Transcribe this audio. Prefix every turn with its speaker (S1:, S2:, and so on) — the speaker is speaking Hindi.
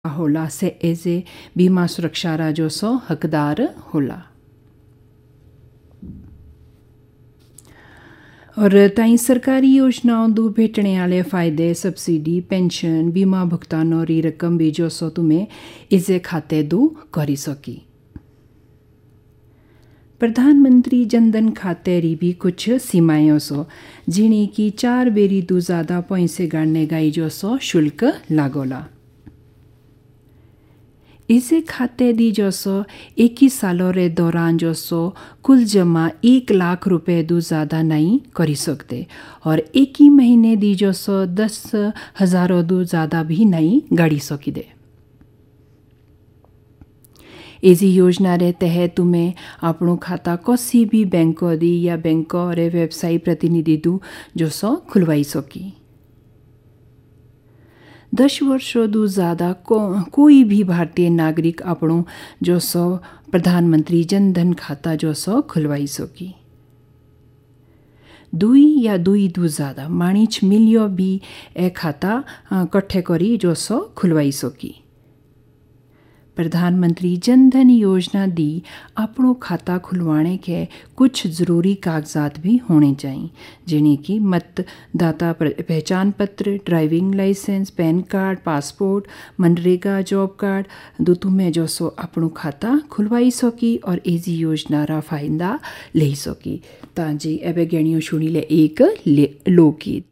S1: होला से एजे बीमा सुरक्षा रा जो सो हकदार होला। और ताई सरकारी योजनाओं दू भेटने वाले फायदे सब्सिडी पेंशन बीमा भुगतान और रकम भी जो सो तुम्हें इसे खाते दू करी सकी। प्रधानमंत्री जनधन खाते री भी कुछ सीमाएं सो जिन्हें की 4 बेरी दू ज़्यादा पैसे गाड़ने गाई जो सो शुल्क लागोला। इसे खाते दी जो सो 21 सालों रे दौरान जो सो कुल जमा 1 लाख रुपए दू ज़्यादा नहीं करी सकते और एक ही महीने दी जो सो 10,000 दू ज़्यादा भी नहीं गाड़ी सकी दे। इसी योजना रे तहत तुम्हें अपनो खाता किसी भी बैंक दी या बैंक रे वेबसाइट प्रतिनिधि दू जो सो खुलवाई सकी। 10 वर्षों दू ज़्यादा कोई भी भारतीय नागरिक अपनों जो सो प्रधानमंत्री जनधन खाता जो सो खुलवाई सकी। दुई या दुई दू ज़्यादा माणिच मिलियो भी ए खाता कट्ठे करी जो सो खुलवाई सकी। प्रधानमंत्री जनधन योजना दी अपनों खाता खुलवाने के कुछ ज़रूरी कागजात भी होने चाहिए जिन्हें कि मतदाता पहचान पत्र driving licence pan card passport MNREGA job card दो तुम्हें जो सो अपनों खाता खुलवाई सकी और एजी योजना रा फायदा ले सकी। ताजी एबे गणियों सुनी ले एक लोकगीत।